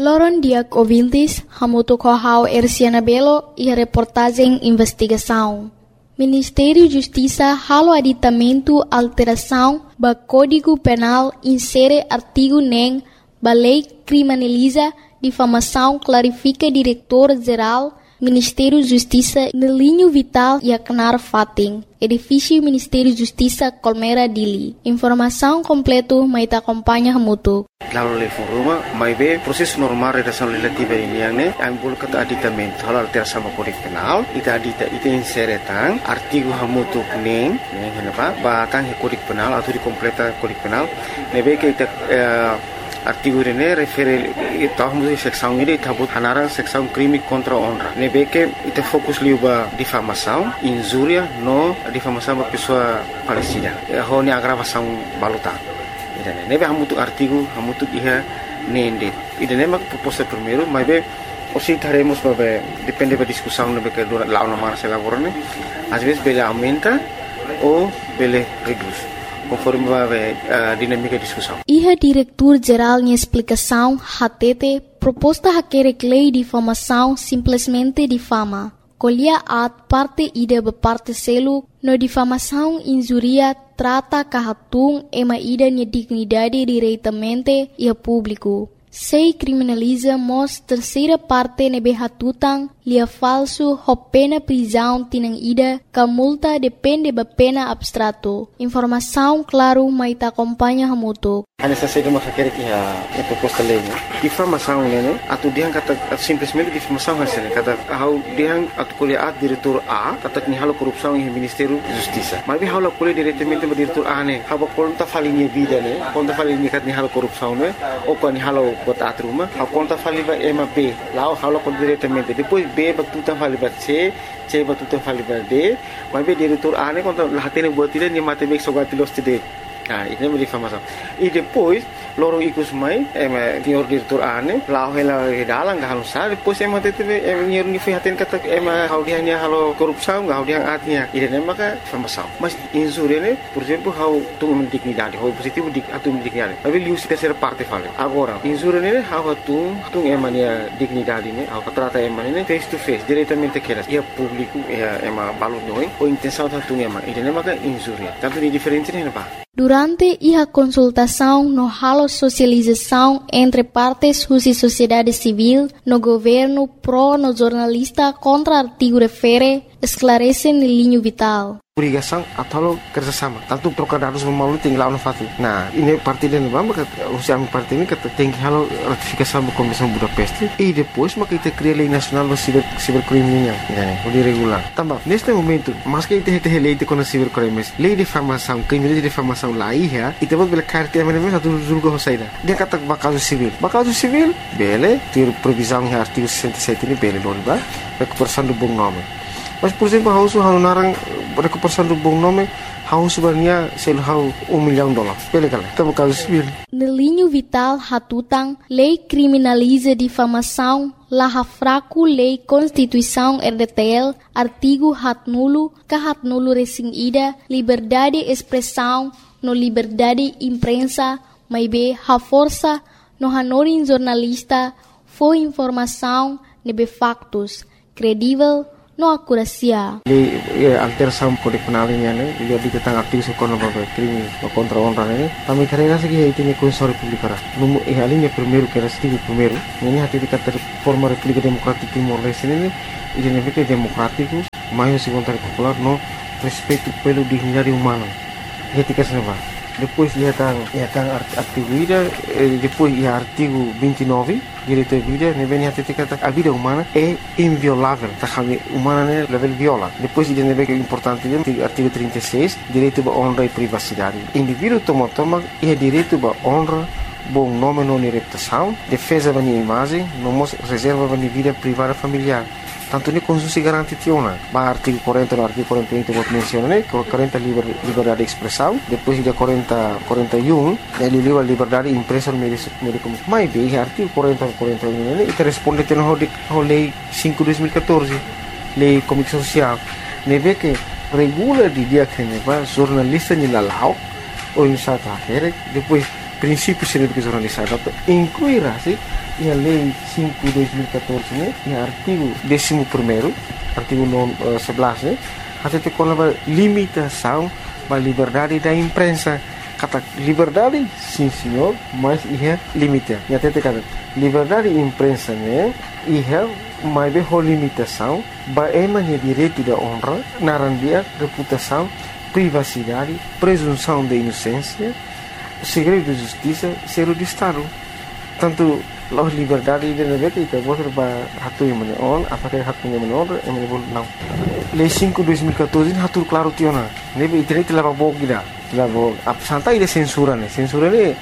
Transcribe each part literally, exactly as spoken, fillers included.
Loron Diak Ouvintes, Hamuto Kohau Erciana Belo e a reportagem Investigação. Ministério da Justiça halo aditamento alteração ba Código Penal insere artigo nem ba lei criminaliza difamação clarifica diretor-geral Ministério da Justiça no linho vital e acnar fating. Edifício Ministério da Justiça Colmeira Dili. Informação completa mas acompanha Hamuto. Lalu level rumah, mai be proses normal redação legislativa ini yang ne, ambul kata aditamento, halal terasa Kode Penal, ita adita ita inseretang artigo hamutu neng, neng kenapa? Batang Kode Penal atau dikompleta Kode Penal, nebe ke ita artigo ini refere ita hamutu seksão ini tabut hanarang seksão crime contra honra. Nebe ke ita fokus liuba difamação, injúria, no difamação ba pessoa falecida. Ho ni agravação baluta. Idane nebe hamutu artigo hamutu iha nende idane mak proposta primeiro mas be osi taremos babe depende da discussão nebe que dura lá na marcha laborane às vezes bele aumenta ou bele reduz conforme babe a dinâmica da discussão. Iha diretor geral em explicação hatete proposta hakere lei de difamação simplesmente difama. Colhia at parte ida be parte selo no difamação injuria trata kahatung ema ida nia dignidade diretamente e a público. Sei criminaliza mos terceira parte nebe hatutang lia falso ho pena prisão tinang ida ka multa depende ba pena abstrato. Informação claro mas ta acompanha hamuto. Hanya saja mas hakere que a proposta lei né. Difamação né, atu diang kata simplesmente difamação hasil kata hau diang atu kuliah diretor A kata ni halo korupsão em Ministério da Justiça. Mas bi halo kuliah diretamente ba diretor A né, haba konta falinha vida né, konta falinha kat ni halo korupsão né, ou kan ni halo bota atruma, hau konta faliva ema B, lá halo kon diretamente. Depois B ba tuta faliva C, C ba tuta faliva D, mas bi diretor A né konta lahatene buat dia ni matemek sogatilos tide. Ah, ini é difamação. E depois, loro ikus mai, é senhor diretor ane, lau hela dalang gak halus sah. Depois ema tete ema nyer ni fihaten kata ema hau dia nya halo korupsão, gak hau dia atnya. Ini nama ka difamação. Mas insure ne, por exemplo, hau tu dignidade, hau positivo dik atu dignidade. Tapi lius terceira parte fale. Agora, insure ne hau tu tu ema nia dignidade ne, hau trata ema ne face to face, diretamente keras. Ia público, ia ema balut noi, ou intenção tu ema. Ini nama ka insure. Tanto di diferente ne apa? Durante a consultação no halo socialização entre partes e sociedade civil, no governo pro no jornalista contra artigo refere, esclarece no linho vital. Obrigação atau kerjasama. Tanto trocar dados melalui tinggal fati. Nah, ini parti dan bamba usia parti ini kata tinggi halo ratifikasi sama Komisi Budapest. E depois maka kita cria lei nacional do ciber cibercriminal, né? O de regular. Também neste momento, mas que kita kita lei de com cibercrimes, lei de difamação, crime de difamação lá ia, e temos bela carta a mesma satu julga hosaida. Dia kata bakal civil. Bakal civil, bele, ter previsão em artigo sessenta e sete ini bele loriba, recuperação do bom nome. Mas por exemplo, hau su hau narang recuperação do bom nome, hau sebenarnya sel hau um milhão de dólares. Bele kala, tamo caso civil. No linho vital hatutang, lei criminaliza difamação, la fraco lei Constituição R D T L, artigo hat nulo, ka hat nulo resing ida, liberdade expressão, no liberdade imprensa, mas be ha força, no hanorin jornalista, foi informação, nebe factos, credível, no acuracia. Di alteração Kode Penal ini ne, dia di tentang artigo sekono babe crime contra honra ne. Kami karena segi itu ni Constituição Republicana. Numu eh alinha primeiro que era artigo primeiro. Ini hati di kata forma República Democrática Timor-Leste ne, ini ne democrático, mais segundo popular no respeito pelo dignidade humana. Etika senava. Depois ia tang ia tang artigo ida, depois ia artigo vinte e nove, direito à vida, ne vem hati kata a vida humana é inviolável, tá kami humana ne level viola. Depois ida ne vem importante dia artigo trinta e seis, direito à honra e privacidade. Indivíduo toma toma é direito à honra, bom nome não reputação, defesa da minha imagem, não reserva da minha vida privada familiar. Tanto ni konstitusi garanti tiona. Ba artigo quarenta no artigo quarenta e um vou mencionar, né? quarenta liber, liberdade de expressão, depois de quarenta, quarenta e um, ele livre liberdade de imprensa no meio de comunicação. Mas bem, artigo quarenta, quarenta e um, né? E responde tendo a lei cinco de dois mil e quatorze, lei de comunicação social. Ne vê que regula de dia que ne va jornalista ni lalau ou em South Africa, depois princípios de educação jornalística, incluir assim a lei cinco de dois mil e catorze, né, e artigo décimo primeiro, artigo sebelas, né, até tem uma limitação da liberdade da imprensa. Kata liberdade, sim senhor, mas é limite. E até tem kata liberdade da imprensa, né, é mais bem limitação, é maneira direito da honra, narandia, reputação, privacidade, presunção de inocência, segredo de justiça, segredo de Estado. Tanto a liberdade de negara kita boleh berhatu yang mana on, apakah haknya mana on, yang mana boleh não. Lei cinco de dois mil e catorze hatu claro tiona. Nebe internet telah bawa kita, telah bawa. Apa santai dia censura ni, censura ni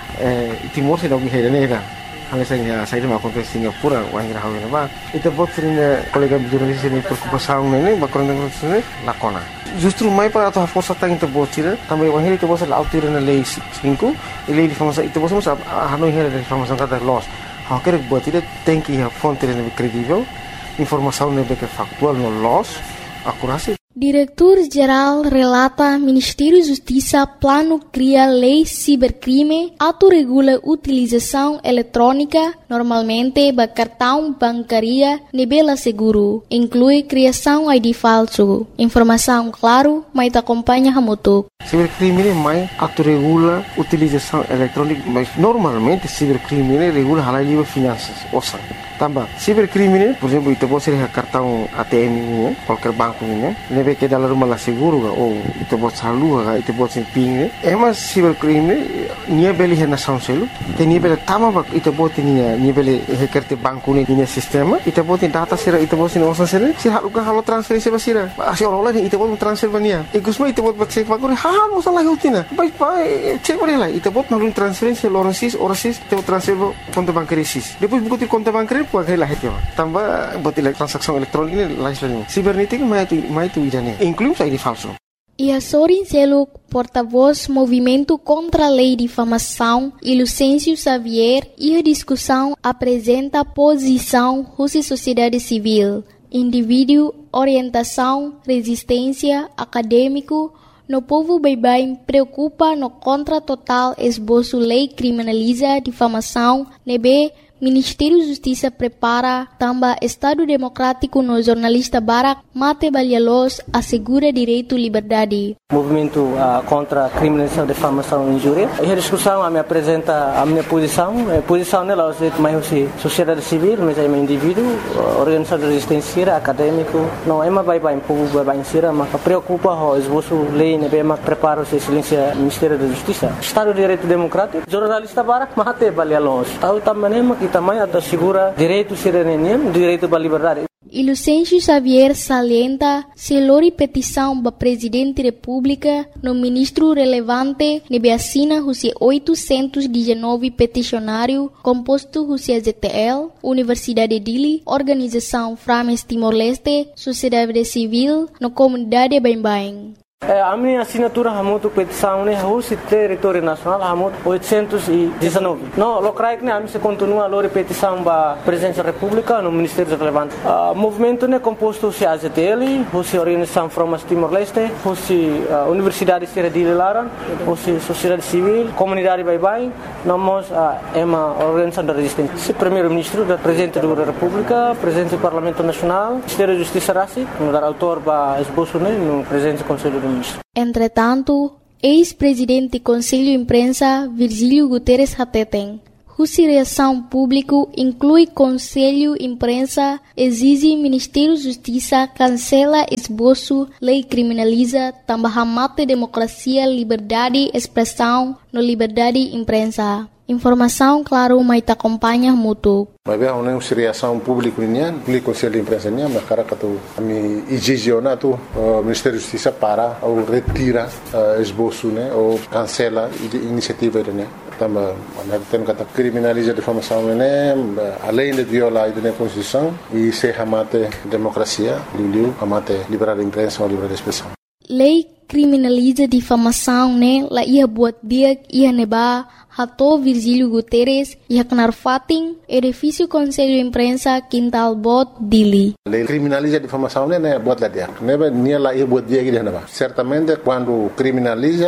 Timor se dah pergi hari ni dah. Hal saya saya dah makan ke Singapura, orang kira hawi nama. Itu buat sering kolega jurnalis ini preocupação ni, bakal dengan sini lakona. Justru mai para atau força tang itu buat sih, tambah orang itu buat selalu tiru na lei cinco, lei informasi itu buat semua hanoi hari informasi kata loss. Hak kira buat itu tengki ya fonte yang kredibel, informasi yang lebih faktual no loss, akurasi. Diretor-Geral relata Ministério da Justiça plano cria lei cibercrime, autorregula utilização eletrônica, normalmente ba cartão bancária nebela seguro, inclui criação I D falso. Informação claro, mas te acompanha hamutuk. Cibercrime mais autorregula utilização eletrônica, mas normalmente cibercrime regula hal livre finanças, osa. Tambah, cibercrime, por exemplo, itu pode ser cartão A T M ini, qualquer banco ini, nebe que dalam rumah lah seguro ga, ou itu pode salur ga, itu pode ser ping ni. Emas cibercrime, nia beli hena sound selu, te nia beli tama bak, itu pode nia nia beli hekerte banco ni nia sistema, itu pode data sira, itu pode nia osan sira, si halu ga halu transferensi basira, asi orang lain itu pode transfer bania, ikusma itu pode cek banco ni, halu salah utina, baik baik cek beri lah, itu pode nalun transferensi orang sis, orang sis, itu transfer konto bankari sis, depois buku ti konto bankari puai lah hati orang. Tambah buat transaksi elektronik ini lain-lain. Sibernetik mai itu mai itu idane. Include I D falso. E a Sorin Seluk, porta-voz Movimento contra a Lei de Difamação, e Lucêncio Xavier, e a discussão apresenta posição Rússia Sociedade Civil, indivíduo, orientação, resistência, acadêmico, no povo bem-bem preocupa no contra total esboço lei criminaliza difamação, nebe Ministério da Justiça prepara também Estado Democrático no jornalista Barak Mate Balialos assegura direito à liberdade. Movimento uh, contra a criminalização, difamação e injúria. E a discussão a me apresenta a minha posição. A posição dela é mais sociedade civil, mas é um indivíduo, organização de resistência, acadêmico. Não é mais bem povo bem sira, mas preocupa o esboço lei, né, mas prepara o silêncio Ministério da Justiça. Estado de Direito Democrático, jornalista Barak Mate Balialos. Tahu também também assegura direito cidadania, direito à liberdade. E Lucêncio Xavier salienta se lori petição para presidente da República no ministro relevante nebe assina Rússia oitocentos e dezenove peticionário composto Rússia Z T L, Universidade Dili, Organização Frames Timor-Leste, Sociedade Civil, no comunidade bem-bem. A minha assinatura hamutu petição é Rússia território nacional hamutu oitocentos e dezenove. Não, locais que a mim se continua a lori petição para presidente da República no Ministério relevante. O movimento é composto de A Z T L, Rússia Organização Frames Timor-Leste, Rússia Universidade de Laran, Rússia Sociedade Civil, Comunidade Bye-Bye, nós é uma organização da resistência. Primeiro-Ministro, Presidente da República, Presidente do Parlamento Nacional, Ministério da Justiça Rassi, no dar autor para esboço no Presidente do Conselho do Ministro. Entretanto, ex-presidente do Conselho de Imprensa, Virgílio Guterres Hateten, Rússia Reação Público inclui Conselho de Imprensa, exige Ministério da Justiça, cancela esboço, lei criminaliza, também mata democracia, liberdade, expressão, no liberdade de imprensa. Informação, claro, mas te acompanha muito. Mas bem, não é reação pública nian, público conselho de imprensa nian, mas cara que tu a mim exigena tu o Ministério da Justiça para ou retira esboço, né, ou cancela a iniciativa né. Também, nós temos que criminalizar a difamação, né, além de violar a Constituição e se amate democracia, liu amate liberdade de imprensa ou liberdade de expressão. Lei criminaliza difamação, né, lá ia buat dia ia neba Hato Virgílio Guterres e Haknar Fatin, edifício Conselho de Imprensa, Quintal Bot, Dili. A lei criminaliza a difamação, né, buat lá dia. Neba nia lá ia buat dia que dia neba. Certamente quando criminaliza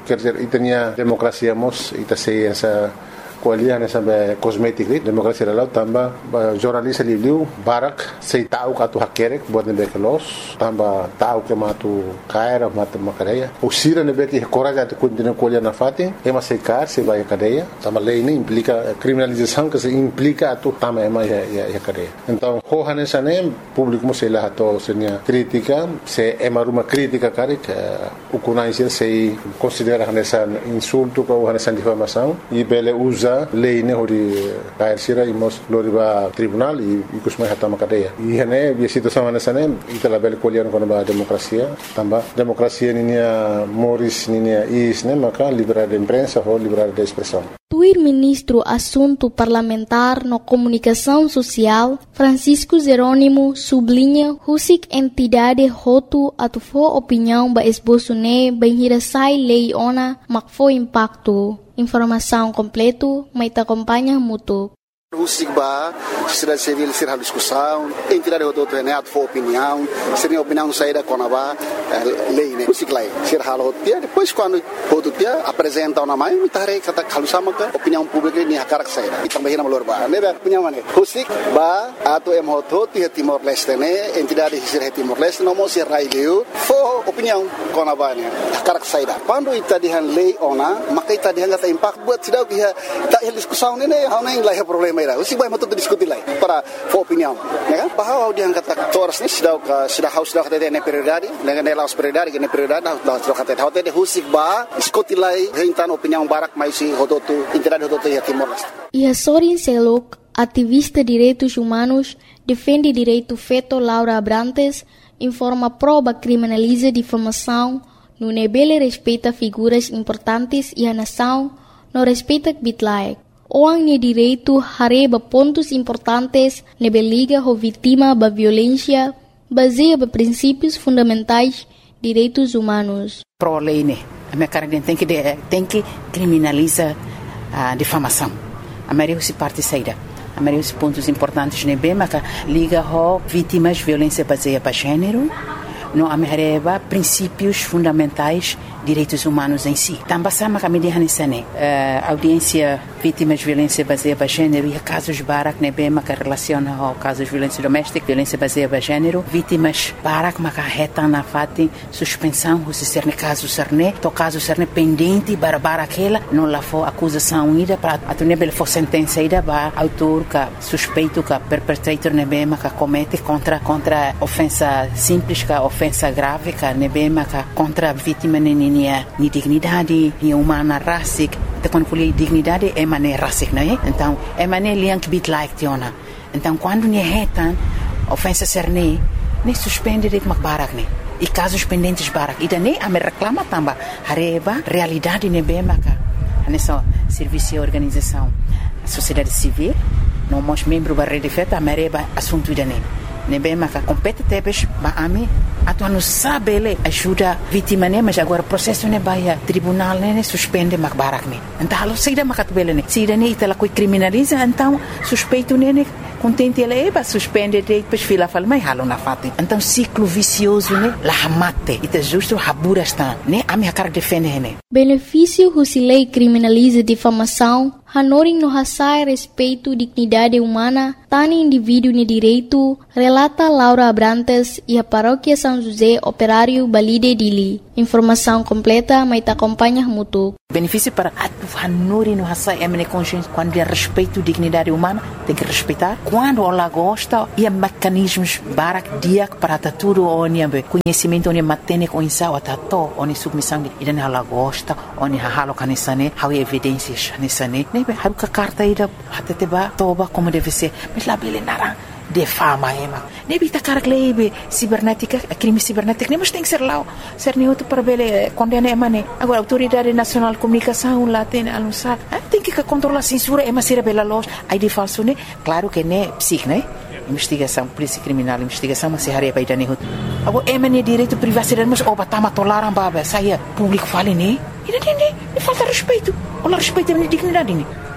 quer dizer, e tinha democracia mos, e tá sei essa kualiah na sampai kosmetik ni demokrasi lalau tambah jurnalis liu barak sei tahu katu hakerek buat nebe kelos tambah tahu ke matu kaira matu makadeia usira nebe que coragem de continuar kualiah na fati ema sei kar sei vai cadeia tambah lei ni implica criminalização que se implica tu tambah ema ya ya cadeia então hohan sane público mo sei lá to senia crítica se ema ruma crítica kari ukuna isir sei considera hanesan insulto ko hanesan difamação e bele usa lei ne hori kair sira imos loriba tribunal e kusmai hatama cadeia e hene a situação hanesane itala bel kolian kono ba demokrasia tamba demokrasia ninia moris ninia is ne maka liberdade de imprensa ou liberdade de expressão. Tuir ministro Assunto Parlamentar no Comunicação Social, Francisco Jerônimo, sublinha husik entidade hotu atufo opinião ba esboço ne benhirasai lei ona makfo impacto. Informação completo, mas te acompanha mútuo. Husik ba, sociedade civil ser a discussão, entidade do treinado for opinião, seria opinião saída com a ba lei né, husik lai, ser halo dia, depois quando o dia apresenta uma mãe, me tarei kata kalau sama ke opinião pública ni hakarak saída, e também na malor ba, né, opinião mana, husik ba, atau em hoto dia Timor Leste né, entidade ser Timor Leste, não mostra raileu, for opinião com a ba né, hakarak saída. Quando ita dihan lei ona, maka ita dihan kata impact buat tidak dia tak diskusão né, hau nem lai problema. Usik vai mato diskuti lai para for opinião, ya kan? Bahwa dia kata toras ni sudah sudah haus sudah kata ne prioridade, dengan ne laus prioridade, ne prioridade dah sudah kata hotel de husik ba diskuti lai hentan opinião barak mais si hototu entidade hototu ya Timor Leste. E a Sorin Selok, ativista direitos humanos, defende direito feto Laura Abrantes, informa prova criminaliza difamação, no nebele respeita figuras importantes e a nação não respeita bitlaek. Orang ni direito hareba pontos importantes nebe liga ho vítima ba violência baseia ba princípios fundamentais direitos humanos. Pro lei né, a minha cara tem que tem que criminaliza a difamação. A maioria se parte saída. A maioria dos pontos importantes nebe mas liga ho vítimas violência baseia ba gênero. No amereba princípios fundamentais direitos humanos em si. Também sama kami dihanisane uh, audiência vítimas de violência baseada em gênero e casos barak nebe maka relaciona ao casos de violência doméstica, violência baseada em gênero, vítimas barak maka reta na fati suspensão se ser ne caso serne, to caso serne pendente para bara aquela não lá for acusação ida para a nebe for sentença ida ba autor ka suspeito ka perpetrator nebe maka comete contra contra ofensa simples ka ofensa grave ka nebe maka contra vítima nini ni dignidade, ni humana rasik, te quando fui dignidade é mané rasik, não é? Então é mané liank bit like tiona. Então quando ni retan ofensa serne, ni suspende det mak barak ne. E casos pendentes barak. E daí a me reclama tamba hareba realidade ne be maka. Nessa serviço e organização, a sociedade civil, não mos membro da rede feta, a mereba assunto dane. Ne be maka compete tebes ba ami atu anu sabele ajuda vítima ne mas agora processo ne baia tribunal ne suspende mak barak ne então halo seida makat bele ne seida ne itala coi criminaliza então suspeito ne ne contente ele eba suspende depois fila fala mai halo na fati então ciclo vicioso ne la hamate ita justo habura está ne ami hakar defende ne benefício husilei criminaliza difamação hanoring no hasai respeito dignidade humana tani indivíduo ne direito relata Laura Abrantes e a paróquia São José Operário Balide Dili. Informação completa, mas te acompanha mútuo. Benefício para a Nori no Hassai é consciência quando é respeito à dignidade humana, tem que respeitar. Quando ela gosta, e há mecanismos para dia para tudo, onde há conhecimento, onde mantém com insau, até to, onde submissão, e daí ela gosta, onde há halo canisane, há evidências canisane. Nem bem, há uma carta aí da até te ba toba como deve ser, mas lá bele nara. De fama, ema. Nebi ta caraclebe cibernética, crime cibernético, nem mas tem que ser lá, ser nem outro para bele condena ema ne. Agora autoridade nacional de comunicação lá tem anunciar, tem que controlar a censura, ema ser bela loja, aí de falso ne. Claro que ne psic, né? Investigação, polícia criminal, investigação, mas se haria para ne. Agora ema ne direito privacidade, mas oba tama tolaram baba, saia público fale ne. E não tem ne, falta respeito. Olha respeito a minha dignidade ne.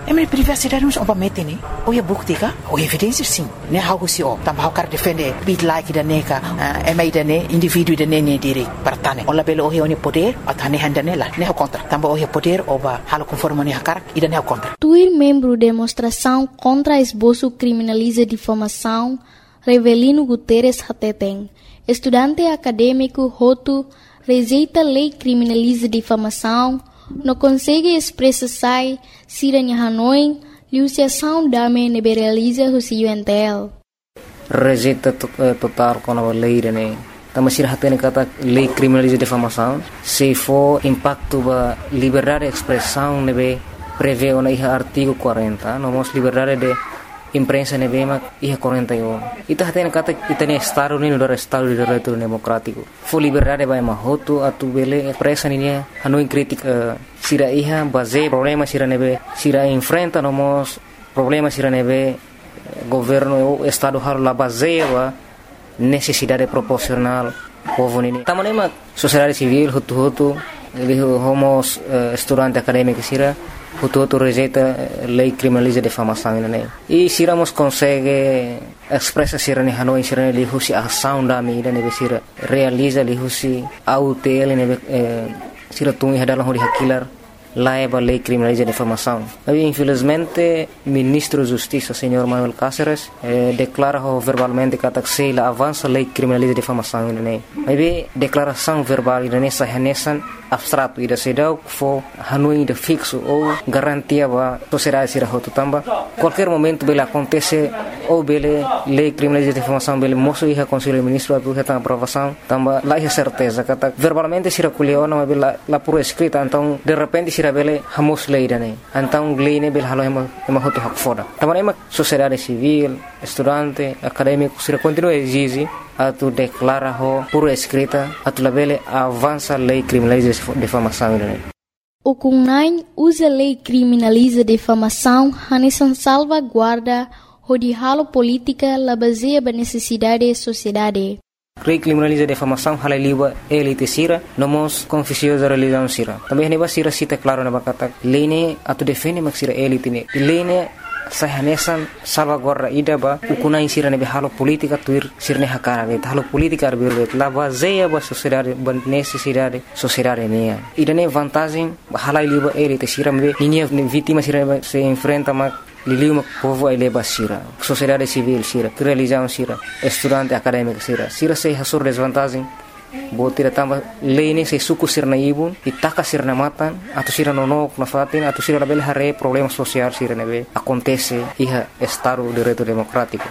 É minha privacidade não oba mete né. Ou é bukti ka? Ou evidência sim. Né algo se o. Tambah cara defender bit like da neka. É mais da né indivíduo da né né diri partane. Ola belo o é poder atane handa nela. Né contra. Tambah o é poder oba halo conforme né cara e da né contra. Tuir membro demonstração contra esboço criminaliza difamação Revelino Guterres Hateteng. Estudante acadêmico Hotu rejeita lei criminaliza difamação, não consegue expressar sai, siranya Hanoi, liusiação dame neberaliza o C U N T L. Rejeita total com a lei, né? Também se hatene kata lei criminaliza difamação, se for impacto ba liberdade de expressão nebe prevê o na artigo quarenta, não mos liberdade de imprensa nebe mak iha quarenta e um. Ita hatene kata ita ne estado ni do estado de direito democrático. Fo liberdade ba mahoto atu bele expressa ni Hanoi crítica sira iha base problema sira nebe sira enfrenta nomos problema sira nebe governo o estado har la base ba necessidade proporcional povo nini. Tamane mak sociedade civil hutu hutu ele homos uh, estudante acadêmico sira hutu hutu rejeita lei criminaliza difamação né. E siramos consegue expressa sira ni Hanoi sira ni husi ação da mi da nebe sira realiza li husi aut ele nebe eh, sira tungi hadalah hori hakilar laiba lei criminaliza difamação. Mas infelizmente ministro da Justiça senhor Manuel Cáceres eh, declara verbalmente que se la avança lei criminaliza difamação né. Mas declaração verbal né sahanesan abstrato ida sedau fo Hanoi de fixo ou garantia ba sociedade sira hotu tamba qualquer momento bela acontece ou bele lei criminaliza difamação bele moço iha conselho ministro atu heta aprovação tamba lá é certeza kata verbalmente sira kuliona mas bela la pura escrita então de repente sira bele hamos lei dane então lei ne bela halo ema ema hotu hak foda tamba ema sociedade civil estudante acadêmico sira continua exige atu declara ho pura escrita atu labele avança lei criminaliza difamação né. O Kunnain usa lei criminaliza difamação hanesan salvaguarda hodihalo política la baseia ba necessidade sociedade. Lei criminaliza difamação halai liba elite sira nomos confusiosa religião sira. Também neba sira cita claro na bakata lei ne atu defende mak sira elite ne. Lei ne sahanesan salvaguarda ida ba ukunai sira nebe halo politika tuir sirne hakara be halo politika arbir la baseia ba sociedade ba necessidade sociedade mea ida ne vantagem halai liba elite sira me linha vítima sira se enfrenta ma liliu povo ele ba sira sociedade civil sira religião sira estudante acadêmico sira sira se hasur desvantagem botira tamba lei se suku sirna ibun itaka sirna matan atau sira nonok na fatin atau sira label hare problema social sira nebe acontece iha estado de direito democrático.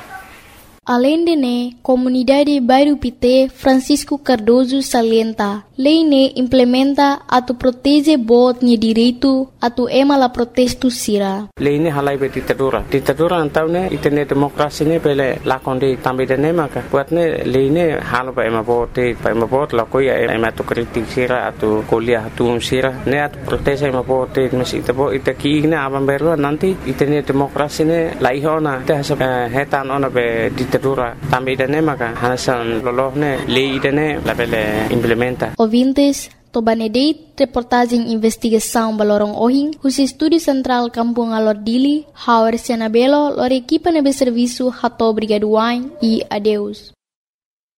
Além de ne, comunidade Bairro Pité Francisco Cardoso salienta, lei ne implementa atu protege bot ni direito atu ema la protesto sira. Lei ne halai be ditadura. Ditadura antau ne itene demokrasi ne pele lakonde tambe de ne maka. Buat ne lei ne halo ba ema bote, ba ema bot la koia ema tu kritik sira atu kuliah atu sira ne atu protege ema bote mesi tabo itaki ne abam berua nanti itene demokrasi ne laihona te hasa hetan ona be ditadura tambe de ne maka hanasan lolohne lei de ne la pele implementa. Ouvintes, Tobanedeit, reportagem investigação Balorong Ohing, os Estúdio Central Kampung Alor Dili, Hauer Sianabelo, lor equipa nebe serviço Hato Brigaduain e adeus.